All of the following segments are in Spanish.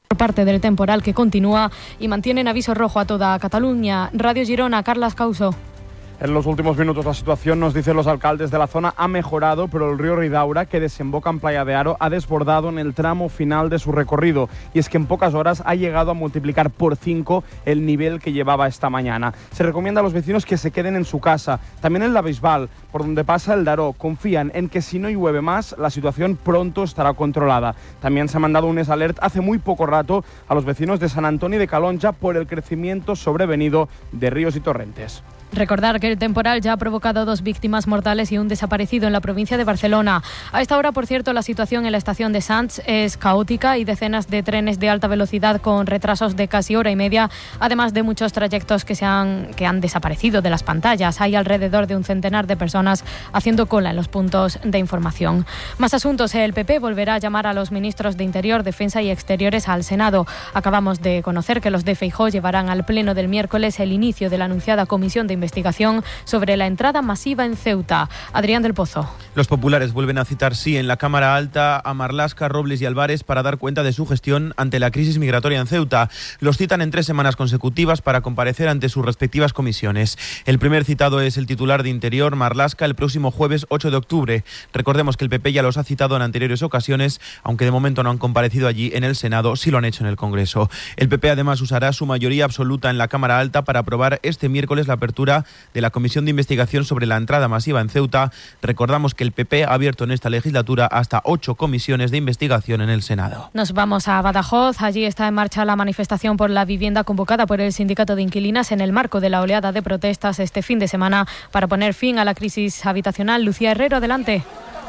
por parte del temporal que continúa y mantiene en aviso rojo a toda Cataluña. Radio Girona, Carlas Causo. En los últimos minutos la situación, nos dicen los alcaldes de la zona, ha mejorado, pero el río Ridaura, que desemboca en Playa de Aro, ha desbordado en el tramo final de su recorrido. Y es que en pocas horas ha llegado a multiplicar por 5 el nivel que llevaba esta mañana. Se recomienda a los vecinos que se queden en su casa. También en la Bisbal, por donde pasa el Daró, confían en que si no llueve más, la situación pronto estará controlada. También se ha mandado un alert hace muy poco rato a los vecinos de San Antoni de Calonja por el crecimiento sobrevenido de ríos y torrentes. Recordar que el temporal ya ha provocado 2 víctimas mortales y un desaparecido en la provincia de Barcelona. A esta hora, por cierto, la situación en la estación de Sants es caótica y decenas de trenes de alta velocidad con retrasos de casi hora y media, además de muchos trayectos que han desaparecido de las pantallas. Hay alrededor de un centenar de personas haciendo cola en los puntos de información. Más asuntos. El PP volverá a llamar a los ministros de Interior, Defensa y Exteriores al Senado. Acabamos de conocer que los de Feijóo llevarán al pleno del miércoles el inicio de la anunciada comisión de investigación sobre la entrada masiva en Ceuta. Adrián del Pozo. Los populares vuelven a citar, sí, en la Cámara Alta a Marlaska, Robles y Álvarez para dar cuenta de su gestión ante la crisis migratoria en Ceuta. Los citan en 3 semanas consecutivas para comparecer ante sus respectivas comisiones. El primer citado es el titular de Interior, Marlaska, el próximo jueves 8 de octubre. Recordemos que el PP ya los ha citado en anteriores ocasiones, aunque de momento no han comparecido allí en el Senado, sí lo han hecho en el Congreso. El PP además usará su mayoría absoluta en la Cámara Alta para aprobar este miércoles la apertura de la Comisión de Investigación sobre la entrada masiva en Ceuta. Recordamos que el PP ha abierto en esta legislatura hasta 8 comisiones de investigación en el Senado. Nos vamos a Badajoz. Allí está en marcha la manifestación por la vivienda convocada por el Sindicato de Inquilinas en el marco de la oleada de protestas este fin de semana para poner fin a la crisis habitacional. Lucía Herrero, adelante.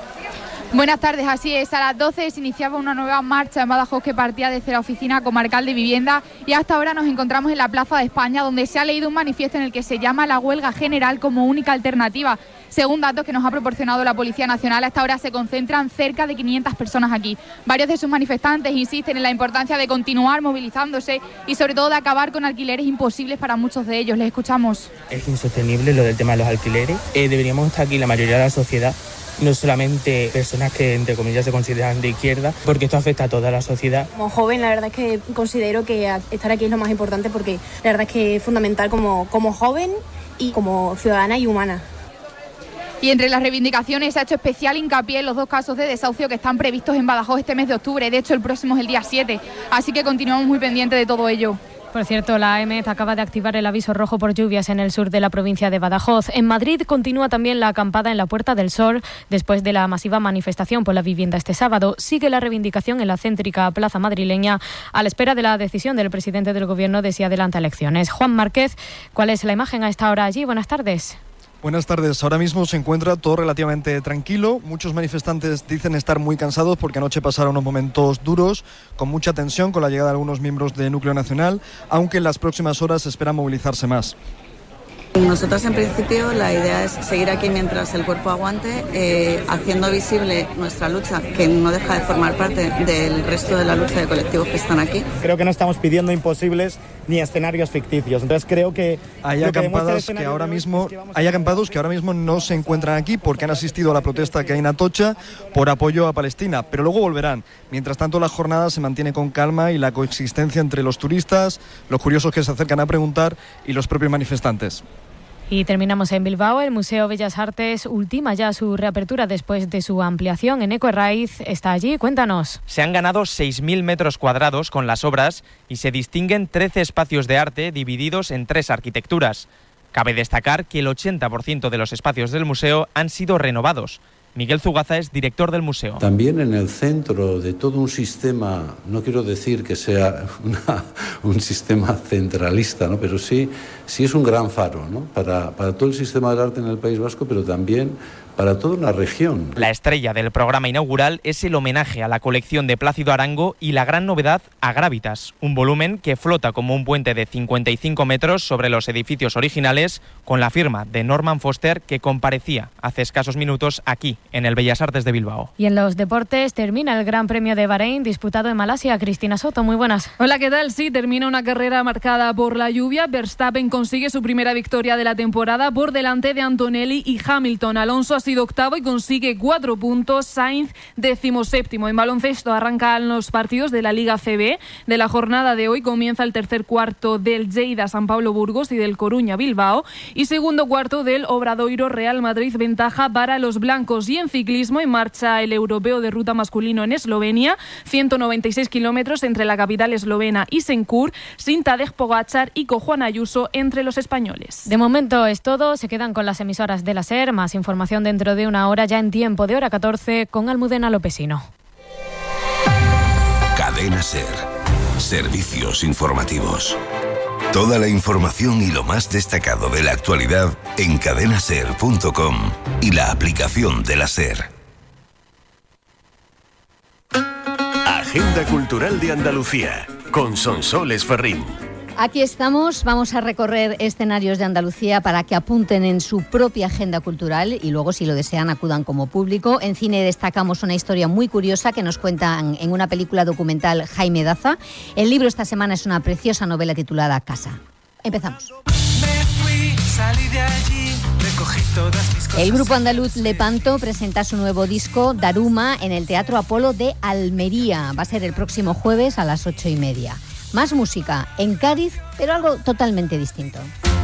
Buenas tardes, así es. A las 12 se iniciaba una nueva marcha en Badajoz que partía desde la Oficina Comarcal de Vivienda y hasta ahora nos encontramos en la Plaza de España, donde se ha leído un manifiesto en el que se llama la huelga general como única alternativa. Según datos que nos ha proporcionado la Policía Nacional, hasta ahora se concentran cerca de 500 personas aquí. Varios de sus manifestantes insisten en la importancia de continuar movilizándose y sobre todo de acabar con alquileres imposibles para muchos de ellos. Les escuchamos. Es insostenible lo del tema de los alquileres. Deberíamos estar aquí la mayoría de la sociedad, no solamente personas que entre comillas se consideran de izquierda, porque esto afecta a toda la sociedad. Como joven, la verdad es que considero que estar aquí es lo más importante, porque la verdad es que es fundamental como joven y como ciudadana y humana. Y entre las reivindicaciones se ha hecho especial hincapié en los 2 casos de desahucio que están previstos en Badajoz este mes de octubre. De hecho, el próximo es el día 7, así que continuamos muy pendientes de todo ello. Por cierto, la AEMET acaba de activar el aviso rojo por lluvias en el sur de la provincia de Badajoz. En Madrid continúa también la acampada en la Puerta del Sol después de la masiva manifestación por la vivienda este sábado. Sigue la reivindicación en la céntrica plaza madrileña a la espera de la decisión del presidente del Gobierno de si adelanta elecciones. Juan Márquez, ¿cuál es la imagen a esta hora allí? Buenas tardes. Buenas tardes. Ahora mismo se encuentra todo relativamente tranquilo. Muchos manifestantes dicen estar muy cansados porque anoche pasaron unos momentos duros, con mucha tensión, con la llegada de algunos miembros de Núcleo Nacional, aunque en las próximas horas se espera movilizarse más. Nosotros en principio la idea es seguir aquí mientras el cuerpo aguante, haciendo visible nuestra lucha, que no deja de formar parte del resto de la lucha de colectivos que están aquí. Creo que no estamos pidiendo imposibles ni escenarios ficticios, entonces creo que hay acampados que ahora mismo no se encuentran aquí porque han asistido a la protesta que hay en Atocha por apoyo a Palestina, pero luego volverán. Mientras tanto, la jornada se mantiene con calma y la coexistencia entre los turistas, los curiosos que se acercan a preguntar y los propios manifestantes. Y terminamos en Bilbao. El Museo Bellas Artes ultima ya su reapertura después de su ampliación. Eneco Herraiz está allí. Cuéntanos. Se han ganado 6.000 metros cuadrados con las obras y se distinguen 13 espacios de arte divididos en 3 arquitecturas. Cabe destacar que el 80% de los espacios del museo han sido renovados. Miguel Zugaza es director del museo. También en el centro de todo un sistema, no quiero decir que sea un sistema centralista, ¿no? Pero sí es un gran faro, ¿no? Para todo el sistema del arte en el País Vasco, pero también para toda una región. La estrella del programa inaugural es el homenaje a la colección de Plácido Arango y la gran novedad a Grávitas, un volumen que flota como un puente de 55 metros sobre los edificios originales, con la firma de Norman Foster, que comparecía hace escasos minutos aquí, en el Bellas Artes de Bilbao. Y en los deportes termina el Gran Premio de Bahrein, disputado en Malasia. Cristina Soto, muy buenas. Hola, ¿qué tal? Sí, termina una carrera marcada por la lluvia. Verstappen consigue su primera victoria de la temporada por delante de Antonelli y Hamilton. Alonso ha sido octavo y consigue 4 puntos. Sainz, 17º. En baloncesto arrancan los partidos de la Liga CB. De la jornada de hoy comienza el tercer cuarto del Lleida San Pablo Burgos y del Coruña Bilbao. Y segundo cuarto del Obradoiro Real Madrid, ventaja para los blancos. Y en ciclismo en marcha el europeo de ruta masculino en Eslovenia. 196 kilómetros entre la capital eslovena y Sencur, sin Tadej Pogačar y con Juan Ayuso entre los españoles. De momento es todo. Se quedan con las emisoras de la SER. Más información dentro de una hora, ya en tiempo de hora 14, con Almudena Lopesino. Cadena SER. Servicios informativos. Toda la información y lo más destacado de la actualidad en cadenaser.com y la aplicación de la SER. Agenda Cultural de Andalucía, con Sonsoles Ferrín. Aquí estamos, vamos a recorrer escenarios de Andalucía para que apunten en su propia agenda cultural y luego, si lo desean, acudan como público. En cine destacamos una historia muy curiosa que nos cuentan en una película documental Jaime Daza. El libro esta semana es una preciosa novela titulada Casa. Empezamos. Salí de allí, recogí todas mis cosas. El grupo andaluz Lepanto presenta su nuevo disco Daruma en el Teatro Apolo de Almería. Va a ser el próximo jueves a las 8:30. Más música en Cádiz, pero algo totalmente distinto.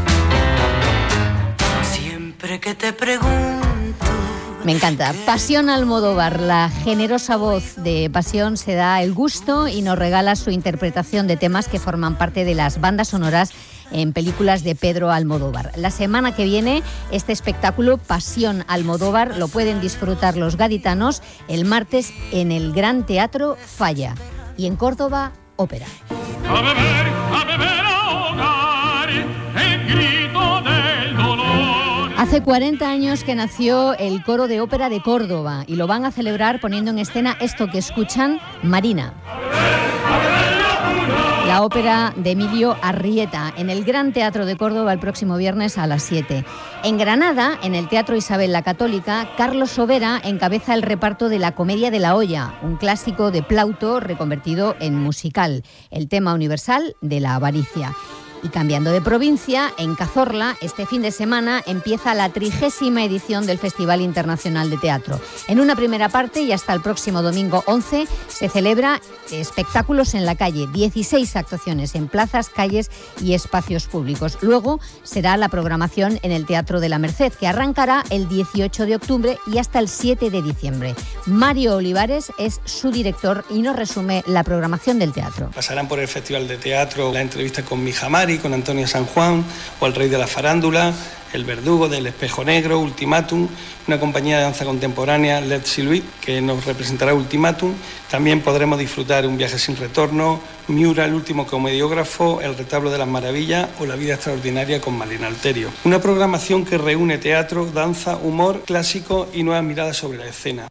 Siempre que te pregunto. Me encanta. Pasión Almodóvar, la generosa voz de Pasión se da el gusto y nos regala su interpretación de temas que forman parte de las bandas sonoras en películas de Pedro Almodóvar. La semana que viene, este espectáculo Pasión Almodóvar lo pueden disfrutar los gaditanos el martes en el Gran Teatro Falla y en Córdoba, Ópera. A beber ahogar, el grito del dolor. Hace 40 años que nació el Coro de Ópera de Córdoba y lo van a celebrar poniendo en escena esto que escuchan, Marina. La ópera de Emilio Arrieta en el Gran Teatro de Córdoba el próximo viernes a las 7. En Granada, en el Teatro Isabel la Católica, Carlos Sobera encabeza el reparto de La Comedia de la Olla, un clásico de Plauto reconvertido en musical, el tema universal de la avaricia. Y cambiando de provincia, en Cazorla, este fin de semana empieza la 30ª edición del Festival Internacional de Teatro. En una primera parte y hasta el próximo domingo 11 se celebra espectáculos en la calle, 16 actuaciones en plazas, calles y espacios públicos. Luego será la programación en el Teatro de la Merced, que arrancará el 18 de octubre y hasta el 7 de diciembre. Mario Olivares es su director y nos resume la programación del teatro. Pasarán por el Festival de Teatro la entrevista con Mija Mari, con Antonio San Juan o el Rey de la Farándula, El Verdugo del Espejo Negro, Ultimátum, una compañía de danza contemporánea, Let Siluit, que nos representará Ultimátum. También podremos disfrutar Un viaje sin retorno, Miura, el último comediógrafo, El retablo de las maravillas o La vida extraordinaria con Marina Alterio. Una programación que reúne teatro, danza, humor clásico y nuevas miradas sobre la escena.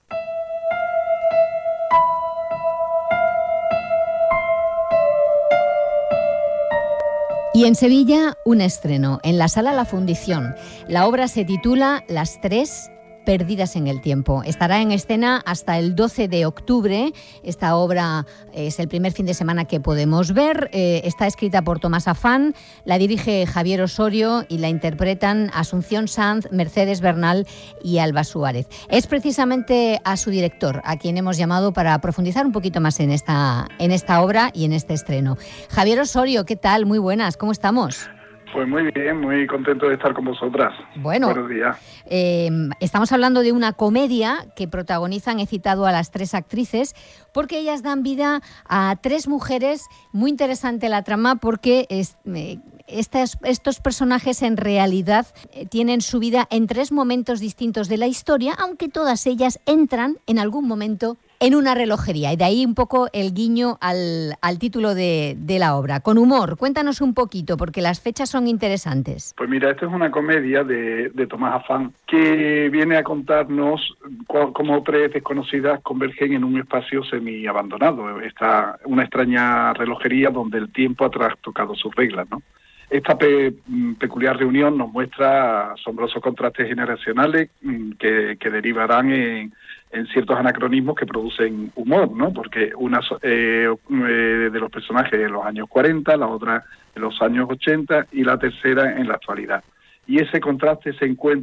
Y en Sevilla, un estreno en la Sala La Fundición. La obra se titula Las Tres perdidas en el tiempo. Estará en escena hasta el 12 de octubre. Esta obra es el primer fin de semana que podemos ver. Está escrita por Tomás Afán, la dirige Javier Osorio y la interpretan Asunción Sanz, Mercedes Bernal y Alba Suárez. Es precisamente a su director a quien hemos llamado para profundizar un poquito más en esta obra y en este estreno. Javier Osorio, ¿qué tal? Muy buenas, ¿cómo estamos? Pues muy bien, muy contento de estar con vosotras. Bueno, buenos días. Estamos hablando de una comedia que protagonizan, he citado a las tres actrices, porque ellas dan vida a tres mujeres. Muy interesante la trama porque estos personajes en realidad tienen su vida en tres momentos distintos de la historia, aunque todas ellas entran en algún momento en una relojería, y de ahí un poco el guiño al título de la obra. Con humor, cuéntanos un poquito, porque las fechas son interesantes. Pues mira, esta es una comedia de Tomás Afán, que viene a contarnos cómo tres desconocidas convergen en un espacio semi-abandonado. Está una extraña relojería donde el tiempo ha trastocado sus reglas, ¿no? Esta peculiar reunión nos muestra asombrosos contrastes generacionales que derivarán en ciertos anacronismos que producen humor, ¿no? Porque una de los personajes en los años 40, la otra en los años 80 y la tercera en la actualidad. Y ese contraste, ese encuentro,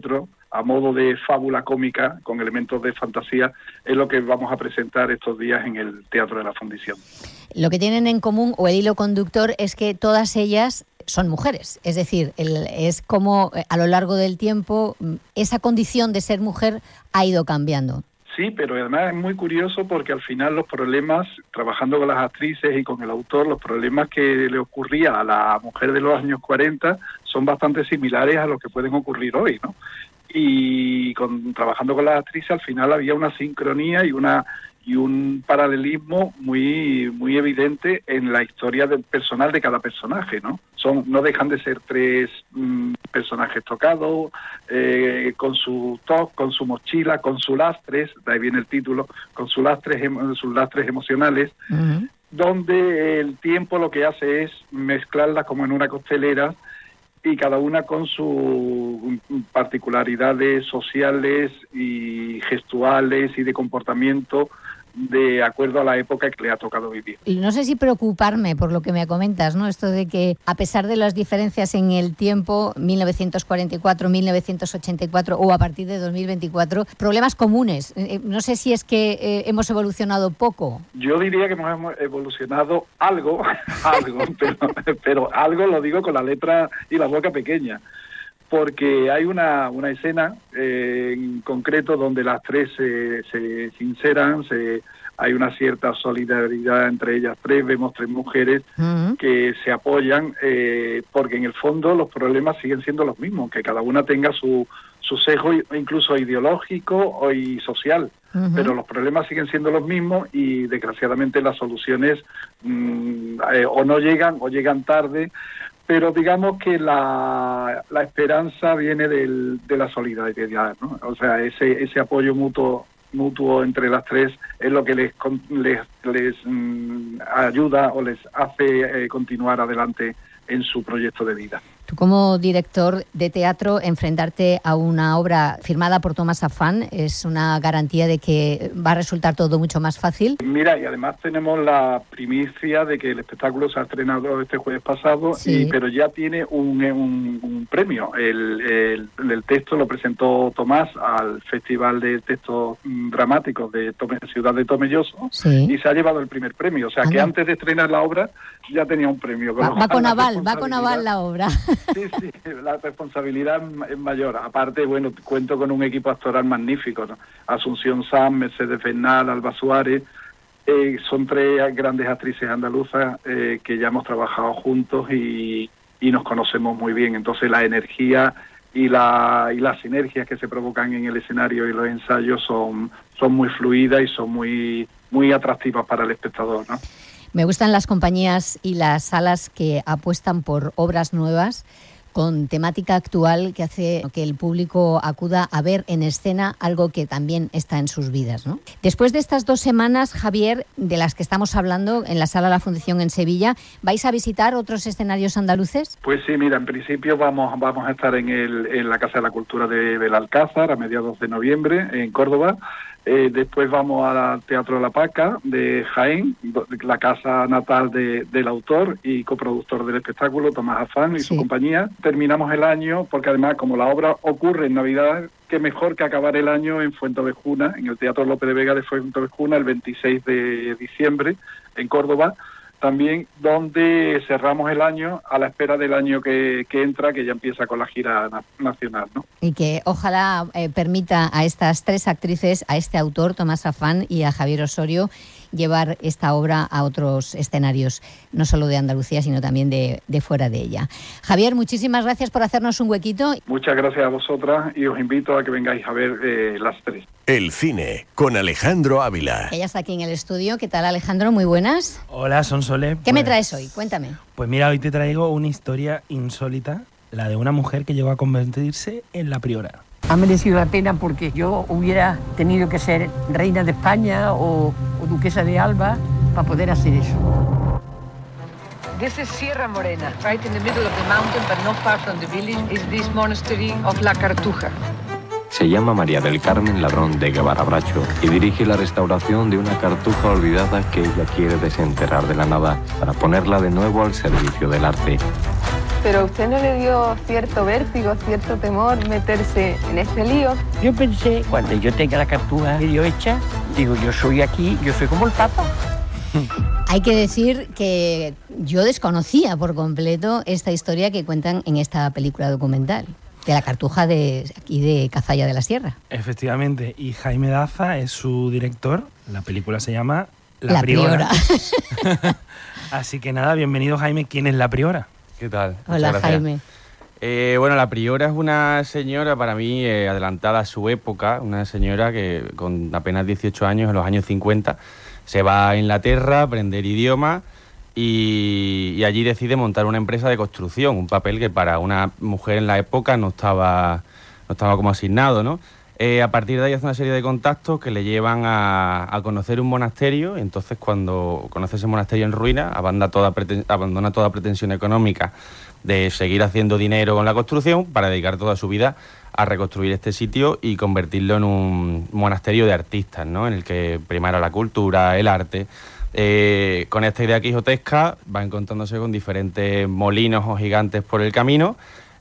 a modo de fábula cómica, con elementos de fantasía, es lo que vamos a presentar estos días en el Teatro de la Fundición. Lo que tienen en común, o el hilo conductor, es que todas ellas son mujeres. Es decir, es como a lo largo del tiempo esa condición de ser mujer ha ido cambiando. Sí, pero además es muy curioso porque al final los problemas, trabajando con las actrices y con el autor, los problemas que le ocurría a la mujer de los años 40 son bastante similares a los que pueden ocurrir hoy, ¿no? Y trabajando con las actrices al final había una sincronía y un paralelismo muy muy evidente en la historia del personal de cada personaje, ¿no? No dejan de ser tres personajes tocados, con su toque, con su mochila, con sus lastres, de ahí viene el título, con sus lastres emocionales, donde el tiempo lo que hace es mezclarlas como en una costelera, y cada una con sus particularidades sociales y gestuales y de comportamiento de acuerdo a la época que le ha tocado vivir. No sé si preocuparme por lo que me comentas, ¿no? Esto de que, a pesar de las diferencias en el tiempo, 1944, 1984 o a partir de 2024, problemas comunes. No sé si es que hemos evolucionado poco. Yo diría que hemos evolucionado algo, pero algo lo digo con la letra y la boca pequeña. Porque hay una escena en concreto donde las tres se sinceran, hay una cierta solidaridad entre ellas tres, vemos tres mujeres que se apoyan, porque en el fondo los problemas siguen siendo los mismos, que cada una tenga su sesgo incluso ideológico y social, pero los problemas siguen siendo los mismos y desgraciadamente las soluciones o no llegan o llegan tarde. Pero digamos que la esperanza viene de la solidaridad, ¿no? O sea, ese apoyo mutuo entre las tres es lo que les ayuda o les hace continuar adelante en su proyecto de vida. Tú, como director de teatro, enfrentarte a una obra firmada por Tomás Afán es una garantía de que va a resultar todo mucho más fácil. Mira, y además tenemos la primicia de que el espectáculo se ha estrenado este jueves pasado, sí. Pero ya tiene un premio. El texto lo presentó Tomás al Festival de Textos Dramáticos de Ciudad de Tomelloso, sí. Y se ha llevado el primer premio. O sea, que antes de estrenar la obra ya tenía un premio. Va con aval la obra. Sí, la responsabilidad es mayor. Aparte, bueno, cuento con un equipo actoral magnífico, ¿no? Asunción Sanz, Mercedes Bernal, Alba Suárez, son tres grandes actrices andaluzas que ya hemos trabajado juntos y nos conocemos muy bien. Entonces la energía y las sinergias que se provocan en el escenario y los ensayos son muy fluidas y son muy atractivas para el espectador, ¿no? Me gustan las compañías y las salas que apuestan por obras nuevas con temática actual que hace que el público acuda a ver en escena algo que también está en sus vidas, ¿no? Después de estas 2 semanas, Javier, de las que estamos hablando en la Sala La Fundición en Sevilla, ¿vais a visitar otros escenarios andaluces? Pues sí, mira, en principio vamos a estar en la Casa de la Cultura de Belalcázar a mediados de noviembre, en Córdoba. Después vamos al Teatro de la Paca de Jaén, la casa natal del autor y coproductor del espectáculo, Tomás Afán y su compañía. Terminamos el año, porque además como la obra ocurre en Navidad, qué mejor que acabar el año en Fuenteovejuna, en el Teatro Lope de Vega de Fuenteovejuna, el 26 de diciembre, en Córdoba, también donde cerramos el año a la espera del año que entra, que ya empieza con la gira nacional, ¿no? Y que ojalá permita a estas 3 actrices, a este autor, Tomás Afán, y a Javier Osorio, llevar esta obra a otros escenarios, no solo de Andalucía, sino también de fuera de ella. Javier, muchísimas gracias por hacernos un huequito. Muchas gracias a vosotras y os invito a que vengáis a ver las 3. El cine, con Alejandro Ávila. Ella está aquí en el estudio. ¿Qué tal, Alejandro? Muy buenas. Hola, Sonsole. ¿Qué me traes hoy? Cuéntame. Pues mira, hoy te traigo una historia insólita, la de una mujer que llegó a convertirse en la priora. Ha merecido la pena porque yo hubiera tenido que ser reina de España o duquesa de Alba para poder hacer eso. This is Sierra Morena. Right in the middle of the mountain, but not far from the village, is this monastery of La Cartuja. Se llama María del Carmen Ladrón de Guevara Bracho y dirige la restauración de una cartuja olvidada que ella quiere desenterrar de la nada para ponerla de nuevo al servicio del arte. ¿Pero a usted no le dio cierto vértigo, cierto temor meterse en este lío? Yo pensé, cuando yo tenga la captura medio hecha, digo, yo soy aquí, yo soy como el Papa. Hay que decir que yo desconocía por completo esta historia que cuentan en esta película documental de la Cartuja de aquí de Cazalla de la Sierra. Efectivamente, y Jaime Daza es su director. La película se llama La Priora. Así que nada, bienvenido Jaime. ¿Quién es la Priora? ¿Qué tal? Hola Jaime. Bueno, la Priora es una señora para mí adelantada a su época, una señora que con apenas 18 años, en los años 50, se va a Inglaterra a aprender idioma y allí decide montar una empresa de construcción, un papel que para una mujer en la época no estaba como asignado, ¿no? A partir de ahí hace una serie de contactos que le llevan a conocer un monasterio. Entonces, cuando conoce ese monasterio en ruina, abandona toda pretensión económica de seguir haciendo dinero con la construcción para dedicar toda su vida a reconstruir este sitio y convertirlo en un monasterio de artistas, ¿no? En el que primara la cultura, el arte. Con esta idea quijotesca va encontrándose con diferentes molinos o gigantes por el camino.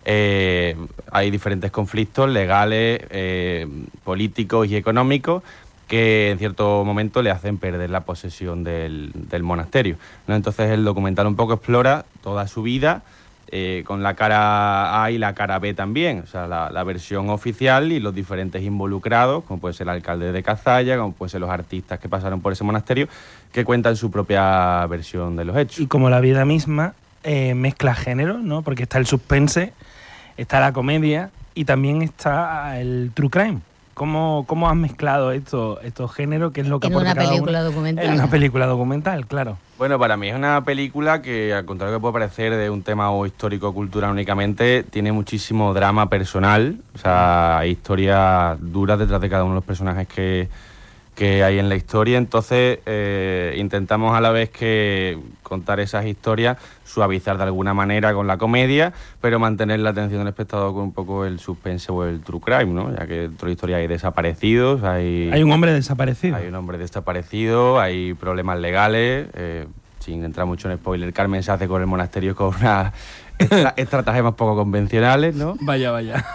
Hay diferentes conflictos legales, políticos y económicos que en cierto momento le hacen perder la posesión del monasterio, ¿no? Entonces el documental un poco explora toda su vida, con la cara A y la cara B también, o sea, la versión oficial y los diferentes involucrados, como puede ser el alcalde de Cazalla, como pueden ser los artistas que pasaron por ese monasterio, que cuentan su propia versión de los hechos. Y como la vida misma mezcla géneros, ¿no? Porque está el suspense, está la comedia y también está el true crime. ¿Cómo has mezclado estos géneros? ¿Qué es lo que aporta cada uno? En una película documental. En una película documental, claro. Bueno, para mí es una película que, al contrario que puede parecer de un tema o histórico-cultural únicamente, tiene muchísimo drama personal. O sea, hay historias duras detrás de cada uno de los personajes que hay en la historia. Entonces intentamos a la vez que contar esas historias, suavizar de alguna manera con la comedia, pero mantener la atención del espectador con un poco el suspense o el true crime, ¿no? Ya que dentro de la historia hay desaparecidos, hay un hombre desaparecido. Hay un hombre desaparecido, hay problemas legales, sin entrar mucho en spoiler. Carmen se hace con el monasterio con unas estratagemas poco convencionales, ¿no? Vaya.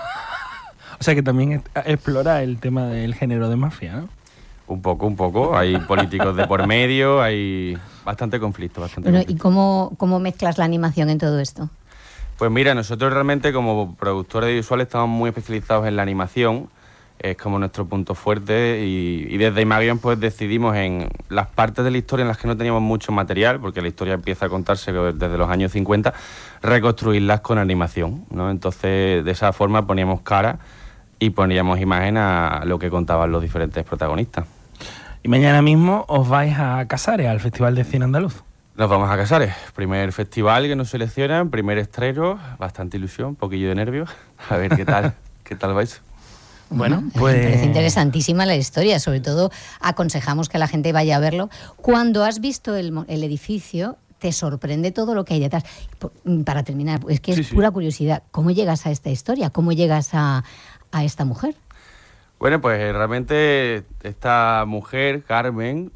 O sea que también explora el tema del género de mafia, ¿no? Un poco. Hay políticos de por medio, hay bastante conflicto. ¿Y cómo mezclas la animación en todo esto? Pues mira, nosotros realmente como productores de visuales estamos muy especializados en la animación. Es como nuestro punto fuerte y desde Imagion pues decidimos en las partes de la historia en las que no teníamos mucho material, porque la historia empieza a contarse desde los años 50, reconstruirlas con animación, ¿no? Entonces de esa forma poníamos cara y poníamos imagen a lo que contaban los diferentes protagonistas. Y mañana mismo os vais a Casares, al Festival de Cine Andaluz. Nos vamos a Casares, primer festival que nos seleccionan, primer estreno, bastante ilusión, un poquillo de nervios, a ver qué tal vais. Bueno, pues me parece interesantísima la historia, sobre todo aconsejamos que la gente vaya a verlo. Cuando has visto el edificio, te sorprende todo lo que hay detrás. Para terminar, es que es pura curiosidad, ¿cómo llegas a esta historia? ¿Cómo llegas a esta mujer? Bueno, pues realmente esta mujer, Carmen,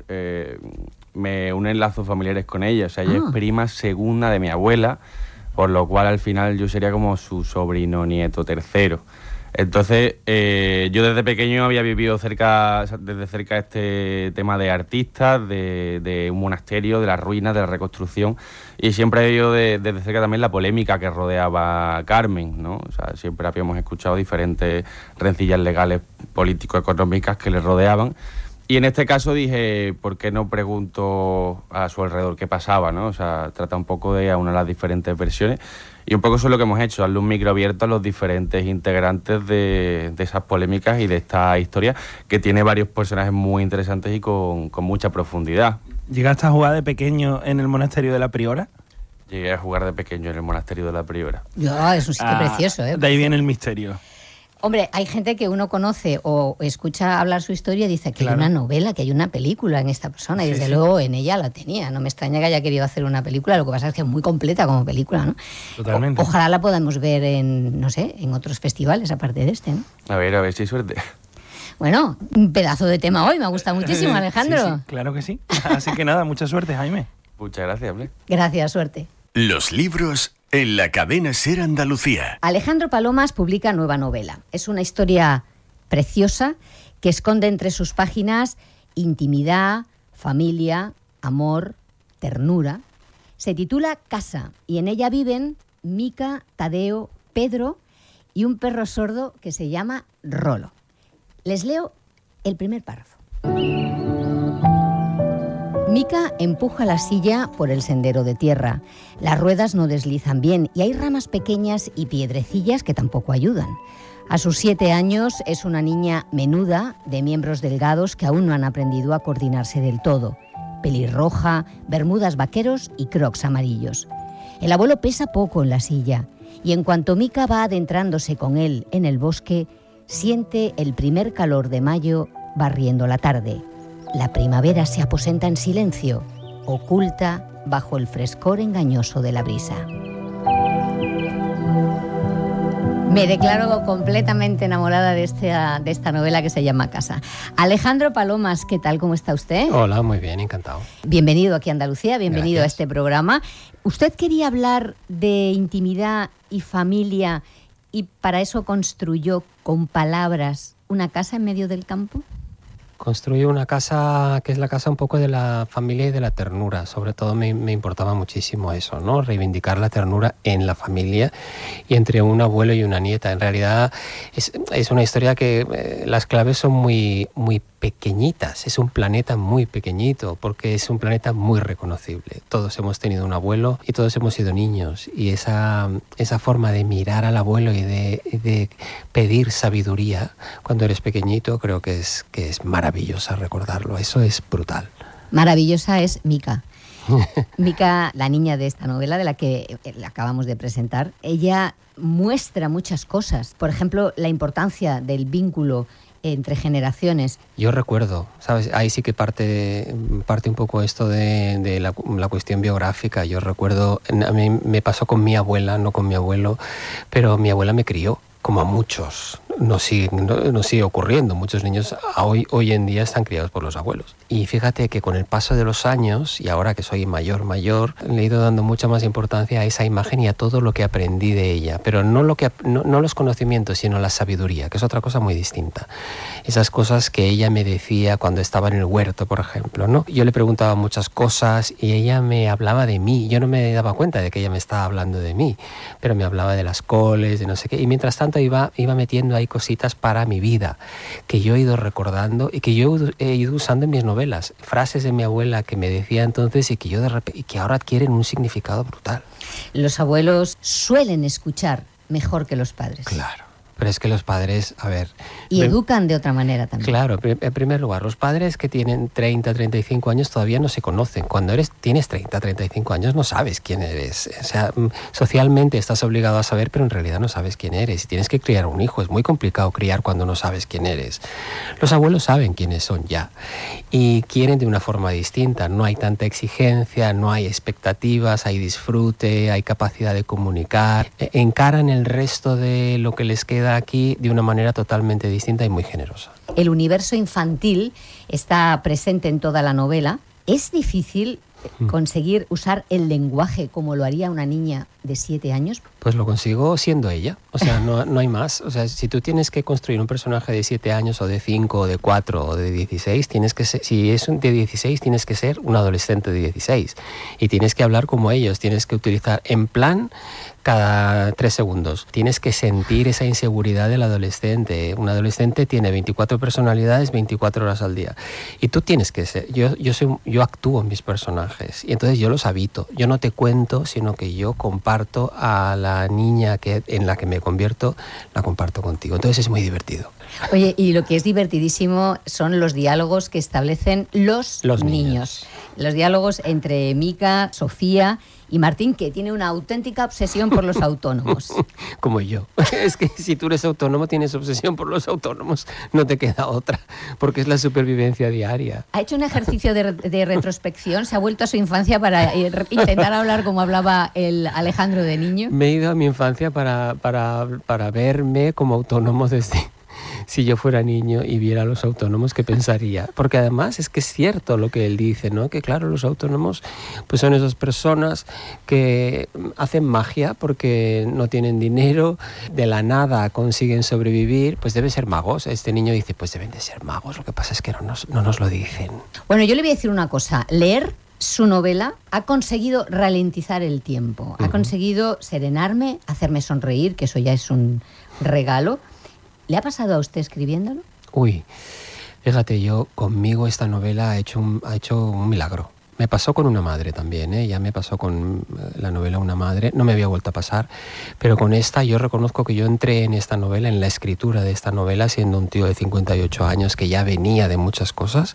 me unen lazos familiares con ella. O sea, ella es prima segunda de mi abuela, por lo cual al final yo sería como su sobrino nieto tercero. Entonces, yo desde pequeño había vivido desde cerca este tema de artistas, de un monasterio, de las ruinas, de la reconstrucción, y siempre he vivido desde cerca también la polémica que rodeaba a Carmen, ¿no? O sea, siempre habíamos escuchado diferentes rencillas legales, político-económicas que le rodeaban. Y en este caso dije, ¿por qué no pregunto a su alrededor qué pasaba, ¿no? O sea, trata un poco de aunar las diferentes versiones. Y un poco eso es lo que hemos hecho, darle un micro abierto a los diferentes integrantes de esas polémicas y de esta historia, que tiene varios personajes muy interesantes y con mucha profundidad. ¿Llegaste a jugar de pequeño en el monasterio de la Priora? Llegué a jugar de pequeño en el monasterio de la Priora. Es un sitio precioso, ¿eh? De ahí viene el misterio. Hombre, hay gente que uno conoce o escucha hablar su historia y dice que hay una novela, que hay una película en esta persona, y desde luego en ella la tenía. No me extraña que haya querido hacer una película, lo que pasa es que es muy completa como película, ¿no? Totalmente. Ojalá la podamos ver en otros festivales aparte de este, ¿no? A ver si hay suerte. Bueno, un pedazo de tema hoy, me gusta muchísimo, Alejandro. Sí, claro que sí. Así que nada, mucha suerte, Jaime. Muchas gracias, Ble. Gracias, suerte. Los libros en la cadena SER Andalucía. Alejandro Palomas publica nueva novela. Es una historia preciosa que esconde entre sus páginas intimidad, familia, amor, ternura. Se titula Casa y en ella viven Mica, Tadeo, Pedro y un perro sordo que se llama Rolo. Les leo el primer párrafo. Mica empuja la silla por el sendero de tierra. Las ruedas no deslizan bien y hay ramas pequeñas y piedrecillas que tampoco ayudan. A sus 7 años es una niña menuda, de miembros delgados que aún no han aprendido a coordinarse del todo. Pelirroja, bermudas vaqueros y crocs amarillos. El abuelo pesa poco en la silla y en cuanto Mica va adentrándose con él en el bosque, siente el primer calor de mayo barriendo la tarde. La primavera se aposenta en silencio, oculta bajo el frescor engañoso de la brisa. Me declaro completamente enamorada de esta novela que se llama Casa. Alejandro Palomas, ¿qué tal? ¿Cómo está usted? Hola, muy bien, encantado. Bienvenido aquí a Andalucía, bienvenido Gracias. a este programa. Usted quería hablar de intimidad y familia y para eso construyó con palabras una casa en medio del campo. Construí una casa que es la casa un poco de la familia y de la ternura. Sobre todo me importaba muchísimo eso, ¿no? Reivindicar la ternura en la familia y entre un abuelo y una nieta. En realidad es una historia que las claves son muy, muy pequeñitas. Es un planeta muy pequeñito porque es un planeta muy reconocible. Todos hemos tenido un abuelo y todos hemos sido niños. Y esa forma de mirar al abuelo y de pedir sabiduría cuando eres pequeñito creo que es maravillosa recordarlo. Eso es brutal. Maravillosa es Mica. Mica, la niña de esta novela de la que acabamos de presentar, ella muestra muchas cosas. Por ejemplo, la importancia del vínculo entre generaciones. Yo recuerdo, ¿sabes? Ahí sí que parte un poco esto de la cuestión biográfica. Yo recuerdo, a mí me pasó con mi abuela, no con mi abuelo, pero mi abuela me crió, como a muchos. Nos sigue ocurriendo. Muchos niños hoy en día están criados por los abuelos. Y fíjate que con el paso de los años, y ahora que soy mayor, le he ido dando mucha más importancia a esa imagen y a todo lo que aprendí de ella. Pero no los conocimientos, sino la sabiduría, que es otra cosa muy distinta. Esas cosas que ella me decía cuando estaba en el huerto, por ejemplo, ¿no? Yo le preguntaba muchas cosas y ella me hablaba de mí. Yo no me daba cuenta de que ella me estaba hablando de mí, pero me hablaba de las coles, de no sé qué. Y mientras tanto iba metiendo ahí cositas para mi vida que yo he ido recordando y que yo he ido usando en mis novelas, frases de mi abuela que me decía entonces y que ahora adquieren un significado brutal. Los abuelos suelen escuchar mejor que los padres. Claro. Pero es que los padres, a ver... Y educan de otra manera también. Claro, en primer lugar, los padres que tienen 30, 35 años todavía no se conocen. Cuando tienes 30, 35 años no sabes quién eres. O sea, socialmente estás obligado a saber, pero en realidad no sabes quién eres. Y tienes que criar un hijo. Es muy complicado criar cuando no sabes quién eres. Los abuelos saben quiénes son ya. Y quieren de una forma distinta. No hay tanta exigencia, no hay expectativas, hay disfrute, hay capacidad de comunicar. Encaran el resto de lo que les queda aquí de una manera totalmente distinta y muy generosa. El universo infantil está presente en toda la novela. ¿Es difícil conseguir usar el lenguaje como lo haría una niña de 7 años? Pues lo consigo siendo ella, o sea, no hay más. O sea, si tú tienes que construir un personaje de 7 años o de 5 o de 4 o de 16, tienes que ser, si es de 16 tienes que ser un adolescente de 16 y tienes que hablar como ellos, tienes que utilizar en plan cada 3 segundos. Tienes que sentir esa inseguridad del adolescente. Un adolescente tiene 24 personalidades, 24 horas al día. Y tú tienes que ser... Yo actúo en mis personajes y entonces yo los habito. Yo no te cuento, sino que yo comparto a la niña en la que me convierto, la comparto contigo. Entonces es muy divertido. Oye, y lo que es divertidísimo son los diálogos que establecen los niños. Los diálogos entre Mica, Sofía y Martín, que tiene una auténtica obsesión por los autónomos. Como yo. Es que si tú eres autónomo, tienes obsesión por los autónomos. No te queda otra, porque es la supervivencia diaria. Ha hecho un ejercicio de retrospección, se ha vuelto a su infancia para intentar hablar como hablaba el Alejandro de niño. Me he ido a mi infancia para verme como autónomo si yo fuera niño y viera a los autónomos, ¿qué pensaría? Porque además es que es cierto lo que él dice, ¿no? Que claro, los autónomos pues son esas personas que hacen magia porque no tienen dinero, de la nada consiguen sobrevivir, pues deben ser magos. Este niño dice, pues deben de ser magos, lo que pasa es que no nos lo dicen. Bueno, yo le voy a decir una cosa, leer su novela ha conseguido ralentizar el tiempo, ha conseguido serenarme, hacerme sonreír, que eso ya es un regalo. ¿Le ha pasado a usted escribiéndolo? Uy, fíjate, conmigo esta novela ha hecho un milagro. Me pasó con una madre también, ¿eh? Ya me pasó con la novela Una madre, no me había vuelto a pasar, pero con esta yo reconozco que yo entré en esta novela, en la escritura de esta novela, siendo un tío de 58 años que ya venía de muchas cosas,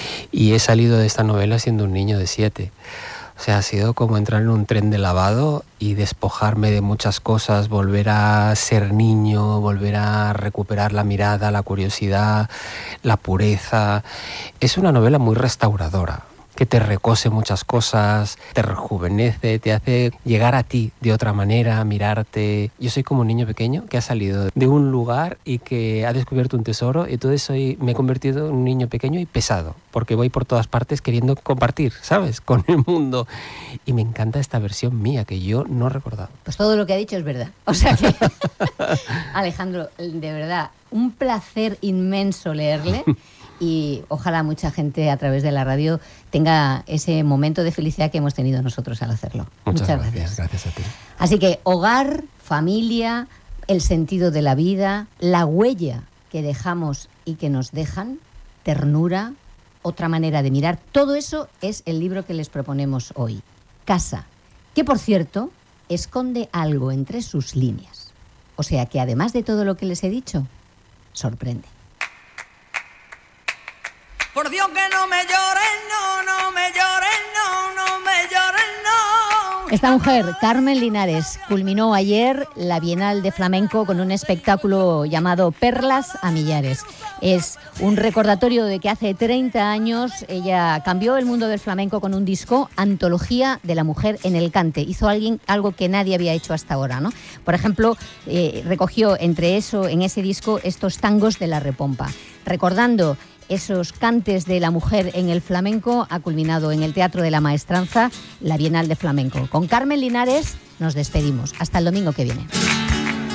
y he salido de esta novela siendo un niño de 7. O sea, ha sido como entrar en un tren de lavado y despojarme de muchas cosas, volver a ser niño, volver a recuperar la mirada, la curiosidad, la pureza. Es una novela muy restauradora, que te recose muchas cosas, te rejuvenece, te hace llegar a ti de otra manera, mirarte. Yo soy como un niño pequeño que ha salido de un lugar y que ha descubierto un tesoro, y entonces me he convertido en un niño pequeño y pesado, porque voy por todas partes queriendo compartir, ¿sabes?, con el mundo. Y me encanta esta versión mía que yo no recordaba. Pues todo lo que ha dicho es verdad. O sea que, Alejandro, de verdad, un placer inmenso leerle. Y ojalá mucha gente a través de la radio tenga ese momento de felicidad que hemos tenido nosotros al hacerlo. Muchas gracias. Gracias a ti. Así que hogar, familia, el sentido de la vida, la huella que dejamos y que nos dejan, ternura, otra manera de mirar, todo eso es el libro que les proponemos hoy. Casa, que por cierto esconde algo entre sus líneas. O sea que además de todo lo que les he dicho, sorprende. Por Dios que no me lloren, no me lloren, no me lloren, no. Esta mujer, Carmen Linares, culminó ayer la Bienal de Flamenco con un espectáculo llamado Perlas a Millares. Es un recordatorio de que hace 30 años ella cambió el mundo del flamenco con un disco, Antología de la Mujer en el Cante. Hizo algo que nadie había hecho hasta ahora, ¿no? Por ejemplo, recogió en ese disco estos tangos de la Repompa, recordando esos cantes de la mujer en el flamenco. Ha culminado en el Teatro de la Maestranza la Bienal de Flamenco. Con Carmen Linares nos despedimos. Hasta el domingo que viene.